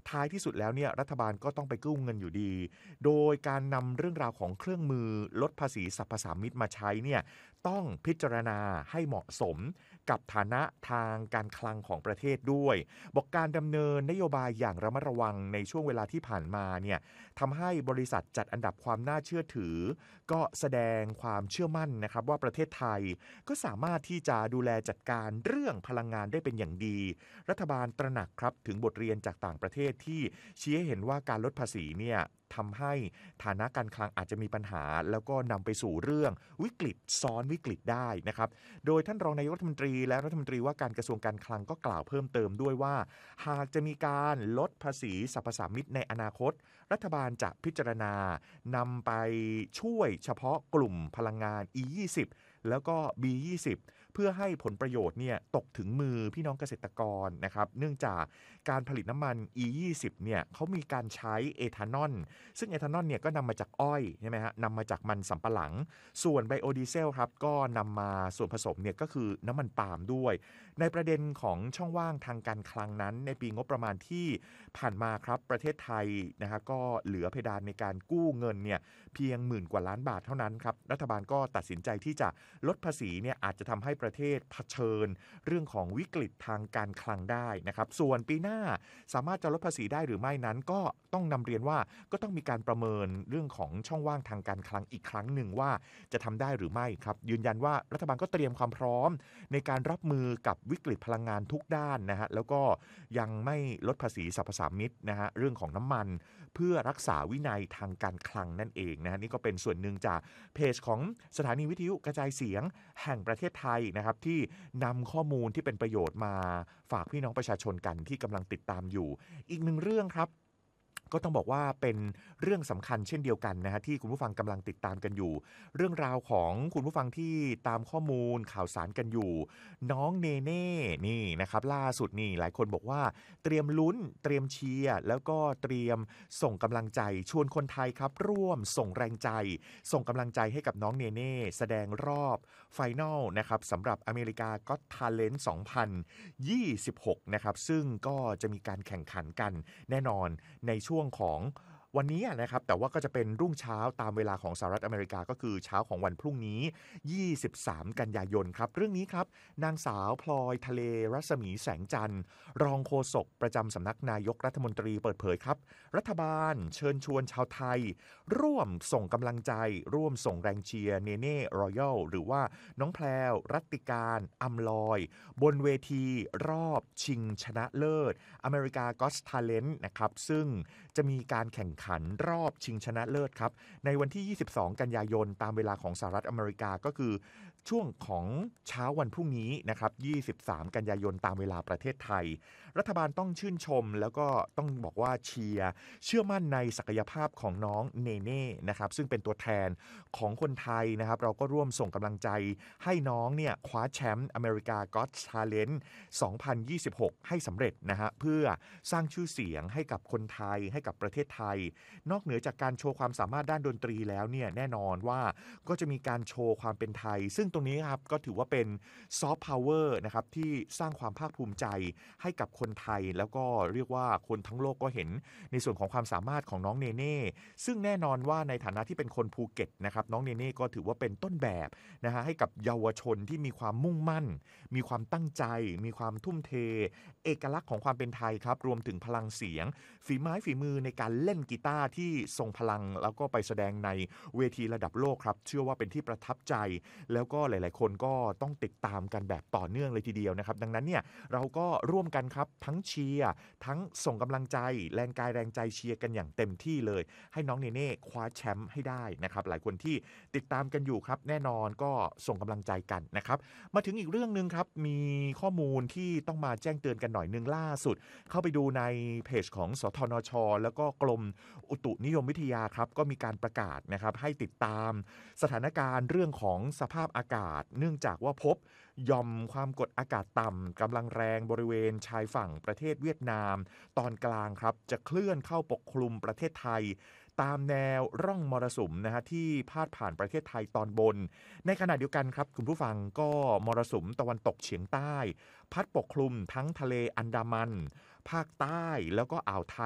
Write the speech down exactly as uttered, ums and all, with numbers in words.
ท้ายที่สุดแล้วเนี่ยรัฐบาลก็ต้องไปกู้เงินอยู่ดีโดยการนำเรื่องราวของเครื่องมือลดภาษีสรรพสามิตมาใช้เนี่ยต้องพิจารณาให้เหมาะสมกับฐานะทางการคลังของประเทศด้วยบอกการดำเนินนโยบายอย่างระมัดระวังในช่วงเวลาที่ผ่านมาเนี่ยทำให้บริษัทจัดอันดับความน่าเชื่อถือก็แสดงความเชื่อมั่นนะครับว่าประเทศไทยก็สามารถที่จะดูแลจัดการเรื่องพลังงานได้เป็นอย่างดีรัฐบาลตระหนักครับถึงบทเรียนจากต่างประเทศที่ชี้ให้เห็นว่าการลดภาษีเนี่ยทำให้ฐานะการคลังอาจจะมีปัญหาแล้วก็นำไปสู่เรื่องวิกฤตซ้อนวิกฤตได้นะครับโดยท่านรองนายกรัฐมนตรีและรัฐมนตรีว่าการกระทรวงการคลังก็กล่าวเพิ่มเติมด้วยว่าหากจะมีการลดภาษีสรรพสามิตในอนาคตรัฐบาลจะพิจารณานำไปช่วยเฉพาะกลุ่มพลังงาน อี ยี่สิบ แล้วก็ บี ยี่สิบ เพื่อให้ผลประโยชน์เนี่ยตกถึงมือพี่น้องเกษตรกรนะครับเนื่องจากการผลิตน้ำมัน อี ยี่สิบ เนี่ยเขามีการใช้เอทานอลซึ่งเอทานอลเนี่ยก็นำมาจากอ้อยใช่ไหมฮะนำมาจากมันสำปะหลังส่วนไบโอดีเซลครับก็นำมาส่วนผสมเนี่ยก็คือน้ำมันปาล์มด้วยในประเด็นของช่องว่างทางการคลังนั้นในปีงบประมาณที่ผ่านมาครับประเทศไทยนะฮะก็เหลือเพดานในการกู้เงินเนี่ยเพียงหมื่นกว่าล้านบาทเท่านั้นครับรัฐบาลก็ตัดสินใจที่จะลดภาษีเนี่ยอาจจะทำให้ประเทศเผชิญเรื่องของวิกฤตทางการคลังได้นะครับส่วนปีหน้าสามารถจะลดภาษีได้หรือไม่นั้นก็ต้องนำเรียนว่าก็ต้องมีการประเมินเรื่องของช่องว่างทางการคลังอีกครั้งหนึ่งว่าจะทำได้หรือไม่ครับยืนยันว่ารัฐบาลก็เตรียมความพร้อมในการรับมือกับวิกฤตพลังงานทุกด้านนะฮะแล้วก็ยังไม่ลดภาษีสรรพสามิตนะฮะเรื่องของน้ำมันเพื่อรักษาวินัยทางการคลังนั่นเองนะฮะนี่ก็เป็นส่วนหนึ่งจากเพจของสถานีวิทยุกระจายเสียงแห่งประเทศไทยนะครับที่นำข้อมูลที่เป็นประโยชน์มาฝากพี่น้องประชาชนกันที่กำลังติดตามอยู่อีกหนึ่งเรื่องครับก็ต้องบอกว่าเป็นเรื่องสำคัญเช่นเดียวกันนะฮะที่คุณผู้ฟังกำลังติดตามกันอยู่เรื่องราวของคุณผู้ฟังที่ตามข้อมูลข่าวสารกันอยู่น้องเนเน่นี่นะครับล่าสุดนี่หลายคนบอกว่าเตรียมลุ้นเตรียมเชียร์แล้วก็เตรียมส่งกำลังใจชวนคนไทยครับร่วมส่งแรงใจส่งกำลังใจให้กับน้องเนเน่แสดงรอบไฟนอลนะครับสำหรับอเมริกาก็อตทาเลนต์สองพันยี่สิบหกนะครับซึ่งก็จะมีการแข่งขันกันแน่นอนในช่วงของวันนี้นะครับแต่ว่าก็จะเป็นรุ่งเช้าตามเวลาของสหรัฐอเมริกาก็คือเช้าของวันพรุ่งนี้ยี่สิบสามกันยายนครับเรื่องนี้ครับนางสาวพลอยทะเลรัศมีแสงจันทร์รองโฆษกประจำสำนักนายกรัฐมนตรีเปิดเผยครับรัฐบาลเชิญชวนชาวไทยร่วมส่งกำลังใจร่วมส่งแรงเชียร์เนเน่รอยัลหรือว่าน้องแพรวรัตติการอำลอยบนเวทีรอบชิงชนะเลิศอเมริกาก็อตทาเลนต์นะครับซึ่งจะมีการแข่งขันรอบชิงชนะเลิศครับในวันที่ยี่สิบสองกันยายนตามเวลาของสหรัฐอเมริกาก็คือช่วงของเช้าวันพรุ่งนี้นะครับยี่สิบสามกันยายนตามเวลาประเทศไทยรัฐบาลต้องชื่นชมแล้วก็ต้องบอกว่าเชียร์เชื่อมั่นในศักยภาพของน้องเนเน่นะครับซึ่งเป็นตัวแทนของคนไทยนะครับเราก็ร่วมส่งกำลังใจให้น้องเนี่ยคว้าแชมป์อเมริกาก็อตทาเลนต์สองพันยี่สิบหกให้สำเร็จนะฮะเพื่อสร้างชื่อเสียงให้กับคนไทยให้กับประเทศไทยนอกเหนือจากการโชว์ความสามารถด้านดนตรีแล้วเนี่ยแน่นอนว่าก็จะมีการโชว์ความเป็นไทยซึ่งตรงนี้ครับก็ถือว่าเป็นซอฟต์พาวเวอร์นะครับที่สร้างความภาคภูมิใจให้กับคนไทยแล้วก็เรียกว่าคนทั้งโลกก็เห็นในส่วนของความสามารถของน้องเนเน่ซึ่งแน่นอนว่าในฐานะที่เป็นคนภูเก็ตนะครับน้องเนเน่ก็ถือว่าเป็นต้นแบบนะฮะให้กับเยาวชนที่มีความมุ่งมั่นมีความตั้งใจมีความทุ่มเทเอกลักษณ์ของความเป็นไทยครับรวมถึงพลังเสียงฝีไม้ฝีมือในการเล่นกีตาร์ที่ทรงพลังแล้วก็ไปแสดงในเวทีระดับโลกครับเชื่อว่าเป็นที่ประทับใจแล้วก็หลายๆคนก็ต้องติดตามกันแบบต่อเนื่องเลยทีเดียวนะครับดังนั้นเนี่ยเราก็ร่วมกันครับทั้งเชียร์ทั้งส่งกำลังใจแรงกายแรงใจเชียร์กันอย่างเต็มที่เลยให้น้องเนเน่คว้าแชมป์ให้ได้นะครับหลายคนที่ติดตามกันอยู่ครับแน่นอนก็ส่งกำลังใจกันนะครับมาถึงอีกเรื่องนึงครับมีข้อมูลที่ต้องมาแจ้งเตือนกันหน่อยนึงล่าสุดเข้าไปดูในเพจของสทนชแล้วก็กรมอุตุนิยมวิทยาครับก็มีการประกาศนะครับให้ติดตามสถานการณ์เรื่องของสภาพอากาศเนื่องจากว่าพบหย่อมความกดอากาศต่ำกำลังแรงบริเวณชายฝั่งประเทศเวียดนามตอนกลางครับจะเคลื่อนเข้าปกคลุมประเทศไทยตามแนวร่องมรสุมนะฮะที่พาดผ่านประเทศไทยตอนบนในขณะเดียวกันครับคุณผู้ฟังก็มรสุมตะวันตกเฉียงใต้พัดปกคลุมทั้งทะเลอันดามันภาคใต้แล้วก็อ่าวไท